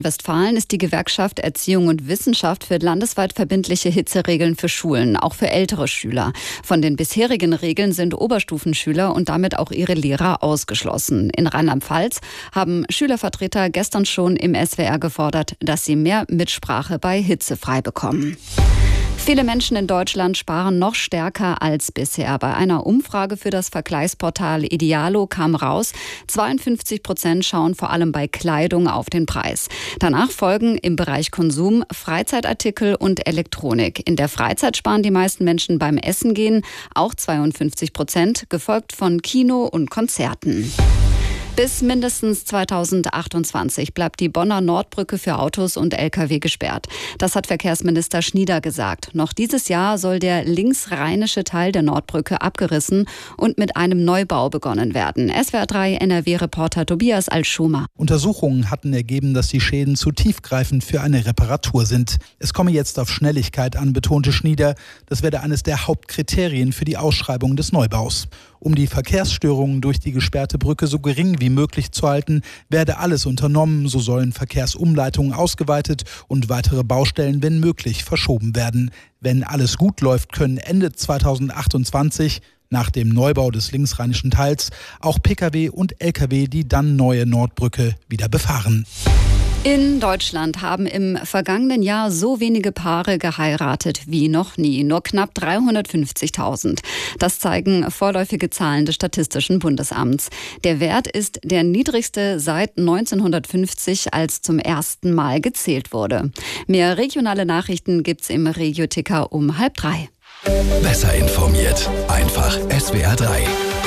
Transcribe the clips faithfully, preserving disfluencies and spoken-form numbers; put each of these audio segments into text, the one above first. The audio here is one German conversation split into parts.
Westfalen ist die Gewerkschaft Erziehung und Wissenschaft für landesweit verbindliche Hitzeregeln für Schulen, auch für ältere Schüler. Von den bisherigen Regeln sind Oberstufenschüler und damit auch ihre Lehrer ausgeschlossen. In Rheinland-Pfalz haben Schülervertreter gestern schon im S W R gefordert, dass sie mehr Mitsprache bei Hitze frei bekommen. Viele Menschen in Deutschland sparen noch stärker als bisher. Bei einer Umfrage für das Vergleichsportal Idealo kam raus, zweiundfünfzig Prozent schauen vor allem bei Kleidung auf den Preis. Danach folgen im Bereich Konsum Freizeitartikel und Elektronik. In der Freizeit sparen die meisten Menschen beim Essen gehen, auch zweiundfünfzig Prozent, gefolgt von Kino und Konzerten. Bis mindestens zweitausendachtundzwanzig bleibt die Bonner Nordbrücke für Autos und L K W gesperrt. Das hat Verkehrsminister Schnieder gesagt. Noch dieses Jahr soll der linksrheinische Teil der Nordbrücke abgerissen und mit einem Neubau begonnen werden. S W R drei N R W-Reporter Tobias Alschumer. Untersuchungen hatten ergeben, dass die Schäden zu tiefgreifend für eine Reparatur sind. Es komme jetzt auf Schnelligkeit an, betonte Schnieder. Das werde eines der Hauptkriterien für die Ausschreibung des Neubaus. Um die Verkehrsstörungen durch die gesperrte Brücke so gering wie möglich zu halten, werde alles unternommen. So sollen Verkehrsumleitungen ausgeweitet und weitere Baustellen, wenn möglich, verschoben werden. Wenn alles gut läuft, können Ende zweitausendachtundzwanzig, nach dem Neubau des linksrheinischen Teils, auch Pkw und L K W die dann neue Nordbrücke wieder befahren. In Deutschland haben im vergangenen Jahr so wenige Paare geheiratet wie noch nie. Nur knapp dreihundertfünfzigtausend. Das zeigen vorläufige Zahlen des Statistischen Bundesamts. Der Wert ist der niedrigste seit neunzehnhundertfünfzig, als zum ersten Mal gezählt wurde. Mehr regionale Nachrichten gibt's im Regio-Ticker um halb drei. Besser informiert. Einfach S W R drei.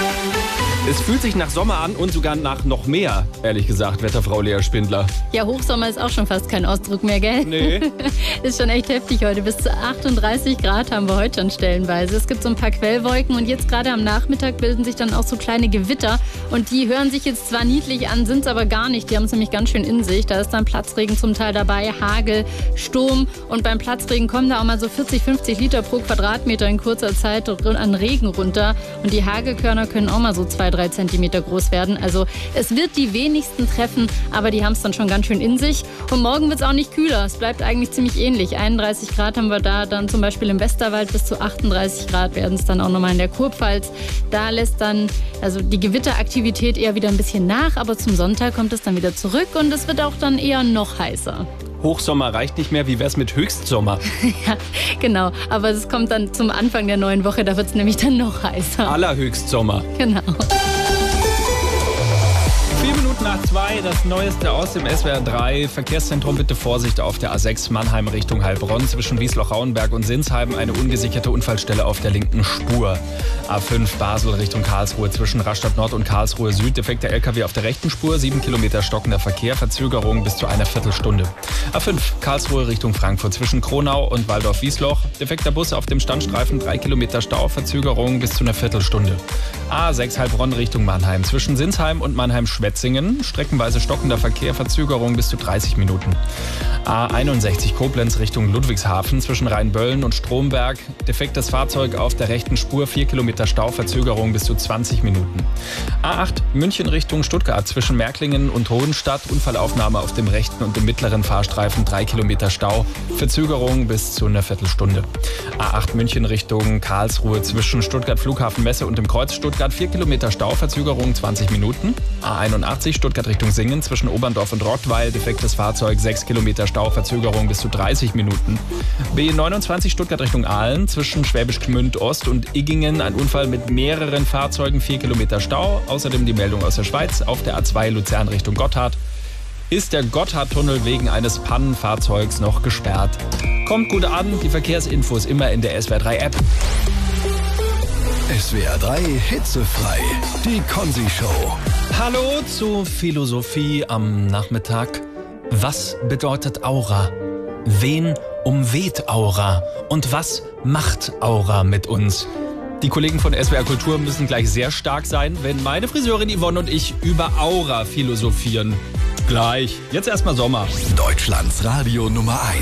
Es fühlt sich nach Sommer an und sogar nach noch mehr, ehrlich gesagt, Wetterfrau Lea Spindler. Ja, Hochsommer ist auch schon fast kein Ausdruck mehr, gell? Nee. Ist schon echt heftig heute. Bis zu achtunddreißig Grad haben wir heute schon stellenweise. Es gibt so ein paar Quellwolken und jetzt gerade am Nachmittag bilden sich dann auch so kleine Gewitter. Und die hören sich jetzt zwar niedlich an, sind es aber gar nicht. Die haben es nämlich ganz schön in sich. Da ist dann Platzregen zum Teil dabei, Hagel, Sturm. Und beim Platzregen kommen da auch mal so vierzig, fünfzig Liter pro Quadratmeter in kurzer Zeit an Regen runter. Und die Hagelkörner können auch mal so zwei, drei Zentimeter groß werden. Also es wird die wenigsten treffen, aber die haben es dann schon ganz schön in sich. Und morgen wird es auch nicht kühler. Es bleibt eigentlich ziemlich ähnlich. einunddreißig Grad haben wir da, dann zum Beispiel im Westerwald bis zu achtunddreißig Grad werden es dann auch nochmal in der Kurpfalz. Da lässt dann also die Gewitteraktivität eher wieder ein bisschen nach, aber zum Sonntag kommt es dann wieder zurück und es wird auch dann eher noch heißer. Hochsommer reicht nicht mehr. Wie wär's mit Höchstsommer? Ja, genau. Aber es kommt dann zum Anfang der neuen Woche. Da wird es nämlich dann noch heißer. Allerhöchstsommer. Genau. Vier Minuten nach zwei, das Neueste aus dem S W R drei. Verkehrszentrum, bitte Vorsicht auf der A sechs Mannheim Richtung Heilbronn. Zwischen Wiesloch-Rauenberg und Sinsheim eine ungesicherte Unfallstelle auf der linken Spur. A fünf Basel Richtung Karlsruhe zwischen Rastatt Nord und Karlsruhe Süd. Defekter L K W auf der rechten Spur, sieben Kilometer stockender Verkehr, Verzögerung bis zu einer Viertelstunde. A fünf Karlsruhe Richtung Frankfurt zwischen Kronau und Waldorf-Wiesloch. Defekter Bus auf dem Standstreifen, drei Kilometer Stau, Verzögerung bis zu einer Viertelstunde. A sechs Heilbronn Richtung Mannheim zwischen Sinsheim und Mannheim-Schwetzingen. Streckenweise stockender Verkehr, Verzögerung bis zu dreißig Minuten. A einundsechzig Koblenz Richtung Ludwigshafen zwischen Rheinböllen und Stromberg. Defektes Fahrzeug auf der rechten Spur, vier Kilometer Stau, Verzögerung bis zu zwanzig Minuten. A acht München Richtung Stuttgart zwischen Märklingen und Hohenstadt. Unfallaufnahme auf dem rechten und dem mittleren Fahrstreifen, drei Kilometer Stau, Verzögerung bis zu einer Viertelstunde. A acht München Richtung Karlsruhe zwischen Stuttgart Flughafen Messe und dem Kreuz Stuttgart, vier Kilometer Stau, Verzögerung zwanzig Minuten. A einundachtzig Stuttgart Richtung Singen zwischen Oberndorf und Rottweil, defektes Fahrzeug, sechs Kilometer Stau, Verzögerung bis zu dreißig Minuten. B neunundzwanzig Stuttgart Richtung Aalen zwischen Schwäbisch Gmünd Ost und Iggingen, ein Unfall mit mehreren Fahrzeugen, vier Kilometer Stau. Außerdem die Meldung aus der Schweiz auf der A zwei Luzern Richtung Gotthard. Ist der Gotthardtunnel wegen eines Pannenfahrzeugs noch gesperrt. Kommt gut an, die Verkehrsinfos immer in der S W R drei App. S W R drei hitzefrei. Die Konzi-Show. Hallo zu Philosophie am Nachmittag. Was bedeutet Aura? Wen umweht Aura? Und was macht Aura mit uns? Die Kollegen von S W R Kultur müssen gleich sehr stark sein, wenn meine Friseurin Yvonne und ich über Aura philosophieren. Gleich. Jetzt erstmal Sommer. Deutschlands Radio Nummer eins.